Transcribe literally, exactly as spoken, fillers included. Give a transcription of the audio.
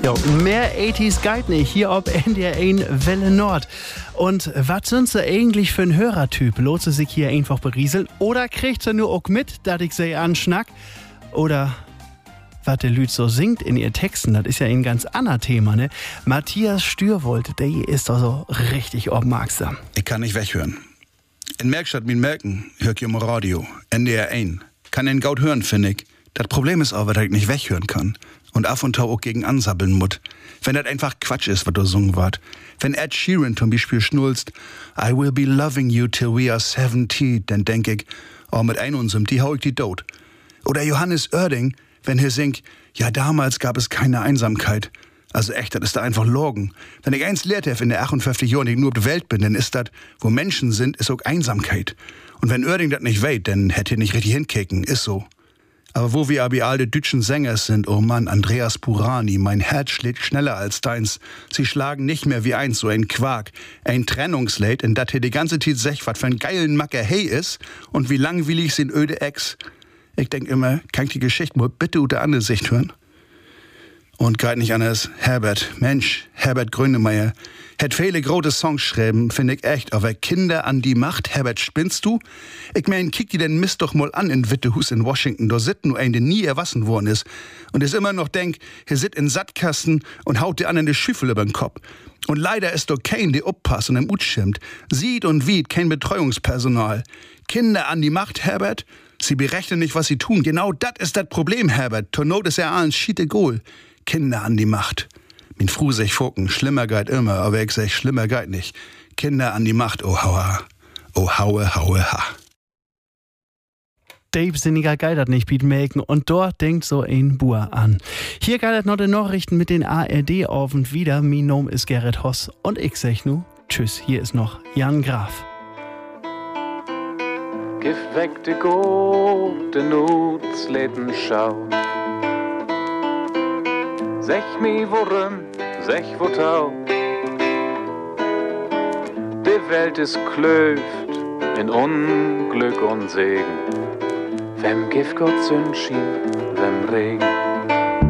Jo, mehr achtziger Guide nicht hier ob N D R eins Welle Nord. Und was sind sie eigentlich für ein Hörertyp? Lohnt sie sich hier einfach berieseln? Oder kriegt sie nur auch mit, dass ich sie anschnack? Oder was der Lüd so singt in ihr Texten, das ist ja ein ganz anderes Thema, ne? Matthias Stürwold, der ist doch so richtig aufmerksam. Ich kann nicht weghören. In Merkstadt min Merken hör ich im Radio, N D R eins. Kann ihn gut hören, finde ich. Das Problem ist aber, dass ich nicht weghören kann. Und af und tau auch gegen ansabbeln mut. Wenn das einfach Quatsch ist, was du sungen wart. Wenn Ed Sheeran zum Beispiel schnulzt, I will be loving you till we are seventy, dann denk ich, oh, mit ein unsem, die hau ich die tot. Oder Johannes Oerding, wenn er singt, ja, damals gab es keine Einsamkeit. Also echt, das ist da einfach Logen. Wenn ich eins lehrt in der achtundfünfzig Jahren, die ich nur auf der Welt bin, dann ist das, wo Menschen sind, ist auch Einsamkeit. Und wenn Oerding das nicht weht, dann hätte er nicht richtig hinkicken, ist so. Aber wo wir aber alle deutschen Sänger sind, oh Mann, Andreas Burani, mein Herz schlägt schneller als deins. Sie schlagen nicht mehr wie eins, so ein Quark, ein Trennungslied, in dat he die ganze Zeit sech, wat für ein geilen Macker hey is und wie langweilig sind öde Ex. Ich denk immer, kann ich die Geschichte mal bitte unter andere Sicht hören? Und grad nicht anders, Herbert, Mensch, Herbert Grönemeyer, hat viele große Songs schreiben, finde ich echt, aber Kinder an die Macht, Herbert, spinnst du? Ich mein, kick die den Mist doch mal an in Wittehus in Washington, da sitzt nur ein, der nie erwachsen worden ist und es immer noch denkt, er sitzt in Sattkasten und haut dir an in die Schüffel über den Kopf. Und leider ist doch kein, der uppasst und im Ut schimmt. Sieht und wiet kein Betreuungspersonal. Kinder an die Macht, Herbert? Sie berechnen nicht, was sie tun. Genau das ist das Problem, Herbert. Zur Not ist er allen schiete Goal. Kinder an die Macht. Min Fru sech Fucken, schlimmer geit immer, aber ich sech schlimmer geit nicht. Kinder an die Macht, oh hauer, oh haue, haue, ha. Dave sinniger geidert nicht Beatmaken und dort denkt so ein Bur an. Hier geidert noch die Nachrichten mit den A R D auf und wieder. Mein Name ist Gerrit Hoss und ich sag nu tschüss, hier ist noch Jan Graf. Gift weg de go, de Nuts leden schau. Sech mi worum, sech wo tau. Die Welt ist klöft in Unglück und Segen. Wem Gift Gott Sünn schien, wem Regen.